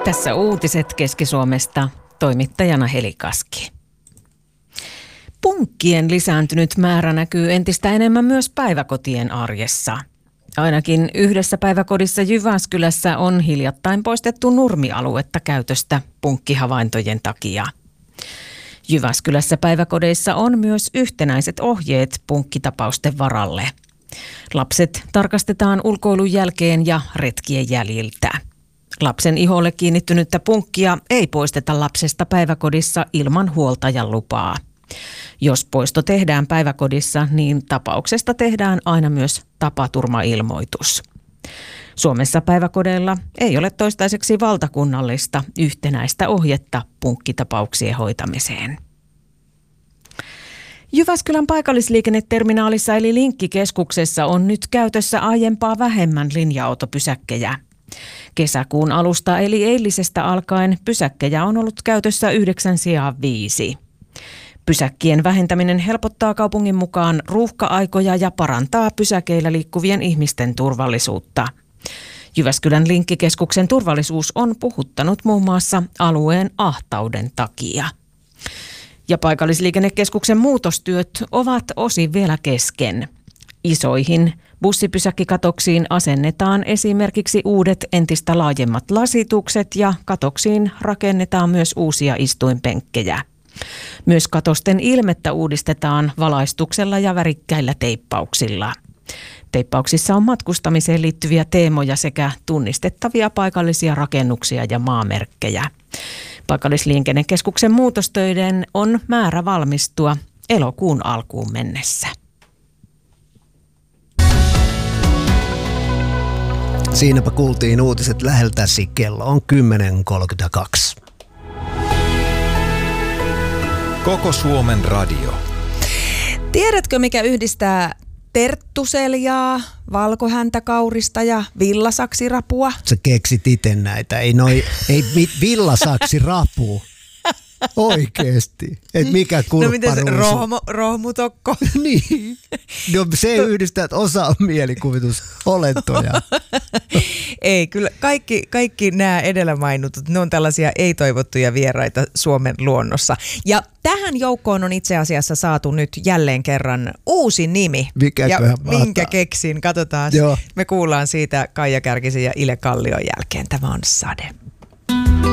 Tässä uutiset Keski-Suomesta, toimittajana Heli Kaski. Punkkien lisääntynyt määrä näkyy entistä enemmän myös päiväkotien arjessa. Ainakin yhdessä päiväkodissa Jyväskylässä on hiljattain poistettu nurmialuetta käytöstä punkkihavaintojen takia. Jyväskylässä päiväkodeissa on myös yhtenäiset ohjeet punkkitapausten varalle. Lapset tarkastetaan ulkoilun jälkeen ja retkien jäljiltä. Lapsen iholle kiinnittynyttä punkkia ei poisteta lapsesta päiväkodissa ilman huoltajan lupaa. Jos poisto tehdään päiväkodissa, niin tapauksesta tehdään aina myös tapaturmailmoitus. Suomessa päiväkodeilla ei ole toistaiseksi valtakunnallista yhtenäistä ohjetta punkkitapauksien hoitamiseen. Jyväskylän paikallisliikenneterminaalissa eli Linkkikeskuksessa on nyt käytössä aiempaa vähemmän linja-autopysäkkejä. Kesäkuun alusta eli eilisestä alkaen pysäkkejä on ollut käytössä 9 sijaan 5. Pysäkkien vähentäminen helpottaa kaupungin mukaan ruuhka-aikoja ja parantaa pysäkeillä liikkuvien ihmisten turvallisuutta. Jyväskylän Linkkikeskuksen turvallisuus on puhuttanut muun muassa alueen ahtauden takia. Ja paikallisliikennekeskuksen muutostyöt ovat osin vielä kesken. Isoihin bussipysäkkikatoksiin asennetaan esimerkiksi uudet entistä laajemmat lasitukset ja katoksiin rakennetaan myös uusia istuinpenkkejä. Myös katosten ilmettä uudistetaan valaistuksella ja värikkäillä teippauksilla. Teippauksissa on matkustamiseen liittyviä teemoja sekä tunnistettavia paikallisia rakennuksia ja maamerkkejä. Paikallisliikennekeskuksen muutostöiden on määrä valmistua elokuun alkuun mennessä. Siinäpä kuultiin uutiset läheltäsi, kello on 10.32. Koko Suomen radio. Tiedätkö, mikä yhdistää terttuseljaa, valkohäntäkaurista ja villasaksirapua? Sä keksit itse näitä. Ei villasaksirapu. Oikeesti. Et mikä kurpparuusu. No miten rohmutokko? Niin. No se yhdistää, että osa on mielikuvitusolentoja. Ei, kyllä kaikki nämä edellä mainitut, ne on tällaisia ei-toivottuja vieraita Suomen luonnossa. Ja tähän joukkoon on itse asiassa saatu nyt jälleen kerran uusi nimi. Minkä keksin, katsotaan. Joo. Me kuullaan siitä Kaija Kärkisen ja Ile Kallion jälkeen. Tämä on Sade.